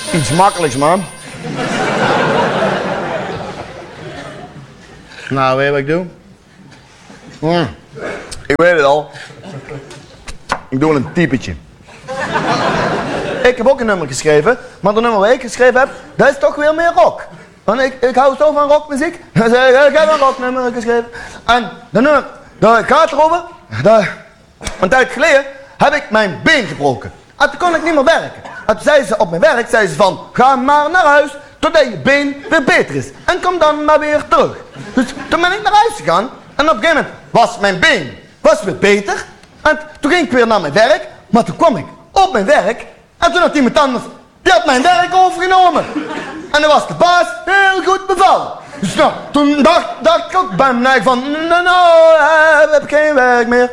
Iets makkelijks, man. Nou, weet je wat ik doe? Ik weet het al. Ik doe een typetje. Ik heb ook een nummer geschreven, maar de nummer wat ik geschreven heb, dat is toch weer meer rock. Want ik hou zo van rockmuziek. Dus ik heb een rocknummer geschreven. En de nummer, dat gaat erover. Een tijd geleden heb ik mijn been gebroken. En toen kon ik niet meer werken. En toen zei ze op mijn werk, zei ze van, ga maar naar huis totdat je been weer beter is. En kom dan maar weer terug. Dus toen ben ik naar huis gegaan. En op een gegeven moment was mijn been weer beter. En toen ging ik weer naar mijn werk. Maar toen kwam ik op mijn werk. En toen had iemand anders, die had mijn werk overgenomen. En dan was de baas heel goed bevallen. Dus nou, toen dacht ik ook bij mij van, nou, heb ik geen werk meer.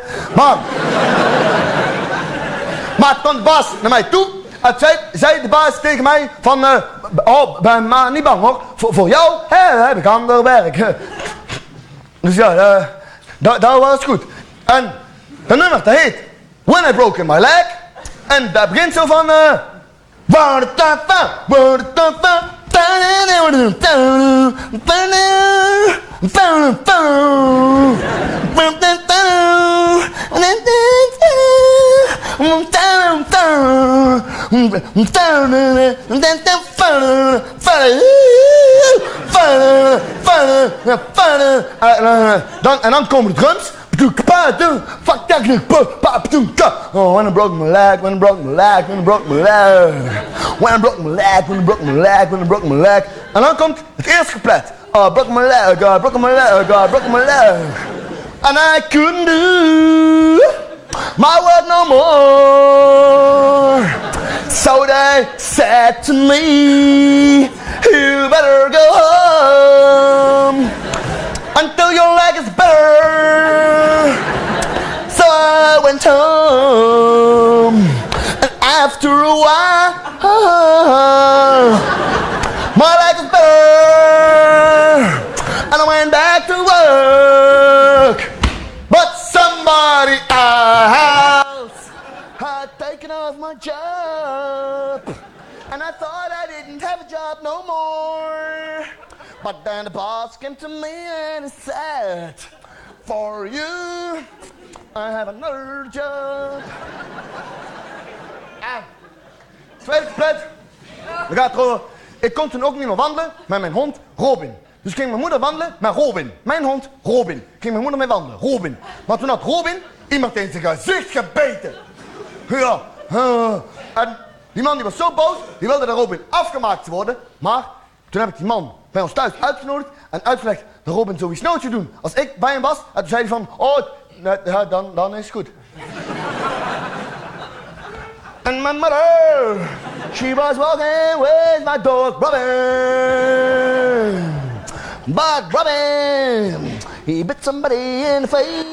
Maar toen kwam de baas naar mij toe. En zei de baas tegen mij van, ben maar niet bang hoor. Voor jou heb ik ander werk. Dus ja, dat was goed. En de nummer dat heet When I Broke My Leg. En dat begint zo van, en dan komen de drums. Oh, when I broke my leg, when I broke my leg, when I broke my leg. When I broke my leg, when I broke my leg, when I broke my leg. En dan komt het eerste couplet. Oh, I broke my leg, I broke my leg, I broke my leg. And I couldn't do my work no more. So they said to me, you better go home until your leg is better. So I went home, and after a while, my leg was better, and I went back to work. But somebody else had taken off my job, and I thought I didn't have a job no more. But then the boss came to me and he said, for you, I have another job. Tweede couplet. We gaan erover. Ik kon toen ook niet meer wandelen met mijn hond Robin. Dus ging mijn moeder wandelen met Robin. Mijn hond Robin. Ging mijn moeder mee wandelen, Robin. Maar toen had Robin iemand in zijn gezicht gebeten. Ja. En die man die was zo boos, die wilde dat Robin afgemaakt worden. Maar toen heb ik die man bij ons thuis uitgenodigd en uitgelegd dat Robin zoiets nooit zou doen. Als ik bij hem was, en toen zei hij van, oh, ja, dan is het goed. And my mother, she was walking with my dog Robin. But Robin, he bit somebody in the face.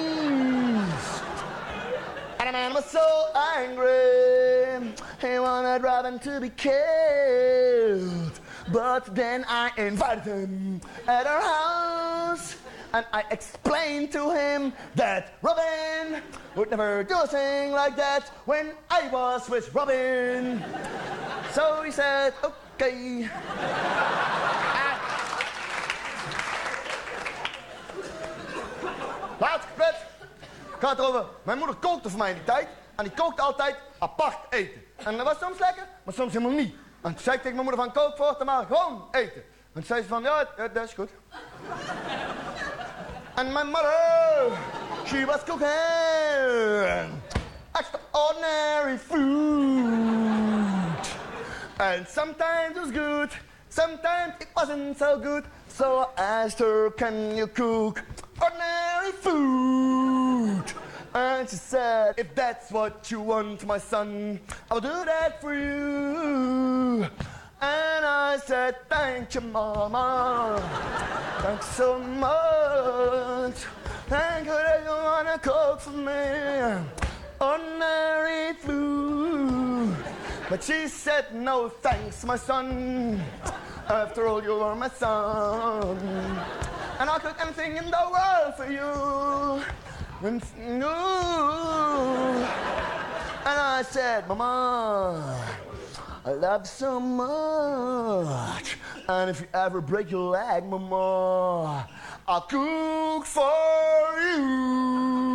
And the man was so angry, he wanted Robin to be killed. But then I invited him at our house. And I explained to him that Robin would never do a thing like that when I was with Robin. So he said, okay. Laatste couplet. Gaat erover. Mijn moeder kookte voor mij in die tijd. En die kookte altijd apart eten. En dat was soms lekker, maar soms helemaal niet. En toen zei ik tegen mijn moeder van, kook voortaan maar gewoon eten. En toen zei ze van, ja, dat is goed. And my mother, she was cooking extraordinary food. And sometimes it was good, sometimes it wasn't so good. So I asked her, can you cook ordinary food? And she said, if that's what you want, my son, I'll do that for you. And I said, thank you, Mama. Thanks so much. Thank you that you wanna cook for me ordinary food. But she said, no thanks, my son. After all, you are my son. And I'll cook anything in the world for you. And I said, Mama, I love you so much. And if you ever break your leg, mama, I'll cook for you.